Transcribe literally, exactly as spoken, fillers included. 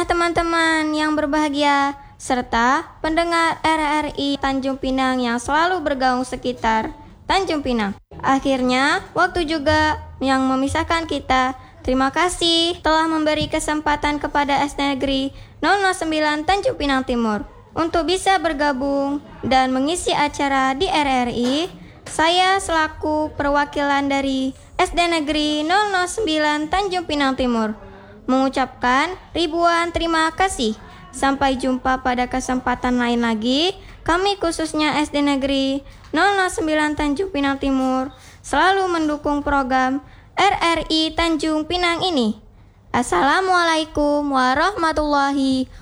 Nah teman-teman yang berbahagia, serta pendengar R R I Tanjung Pinang yang selalu bergaung sekitar Tanjung Pinang. Akhirnya, waktu juga yang memisahkan kita. Terima kasih telah memberi kesempatan kepada S D Negeri nol nol sembilan Tanjung Pinang Timur untuk bisa bergabung dan mengisi acara di R R I. Saya selaku perwakilan dari S D Negeri nol nol sembilan Tanjung Pinang Timur mengucapkan ribuan terima kasih. Sampai jumpa pada kesempatan lain lagi. Kami khususnya S D Negeri nol nol sembilan Tanjung Pinang Timur selalu mendukung program R R I Tanjung Pinang ini. Assalamualaikum warahmatullahi